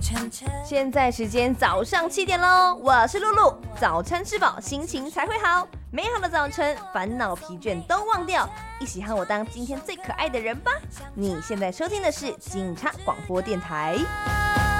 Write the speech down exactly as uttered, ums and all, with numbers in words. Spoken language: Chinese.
现在时间早上七点喽，我是露露。早餐吃饱，心情才会好。美好的早晨，烦恼疲倦都忘掉，一起和我当今天最可爱的人吧。你现在收听的是警察广播电台。